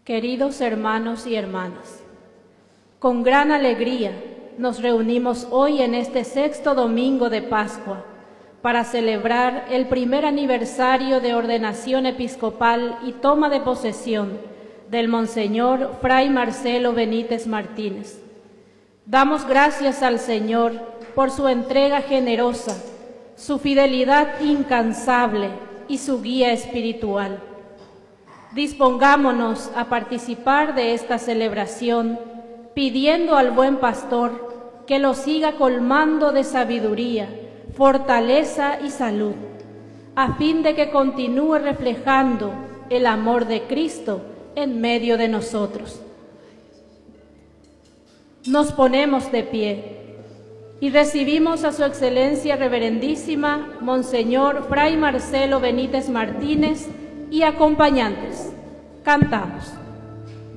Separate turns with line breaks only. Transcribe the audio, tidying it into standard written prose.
Queridos hermanos y hermanas, con gran alegría nos reunimos hoy en este sexto domingo de Pascua para celebrar el primer aniversario de ordenación episcopal y toma de posesión del Monseñor Fray Marcelo Benítez Martínez. Damos gracias al Señor por su entrega generosa, su fidelidad incansable y su guía espiritual. Dispongámonos a participar de esta celebración, pidiendo al buen pastor que lo siga colmando de sabiduría, fortaleza y salud, a fin de que continúe reflejando el amor de Cristo en medio de nosotros. Nos ponemos de pie y recibimos a su excelencia reverendísima Monseñor Fray Marcelo Benítez Martínez y acompañantes. Cantamos.